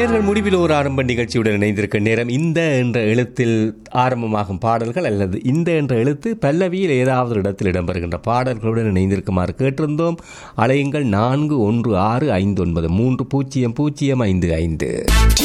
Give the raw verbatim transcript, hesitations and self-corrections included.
நேர்கள் முடிவில் ஒரு ஆரம்ப நிகழ்ச்சியுடன் இணைந்திருக்க நேரம். இந்த என்ற எழுத்தில் ஆரம்பமாகும் பாடல்கள் அல்லது இந்த என்ற எழுத்து பல்லவியில் ஏதாவது இடத்தில் இடம்பெறுகின்ற பாடல்களுடன் இணைந்திருக்குமாறு கேட்டிருந்தோம். அலையுங்கள் நான்கு ஒன்று ஆறு ஐந்து ஒன்பது மூன்று பூஜ்ஜியம் பூஜ்ஜியம் ஐந்து ஐந்து.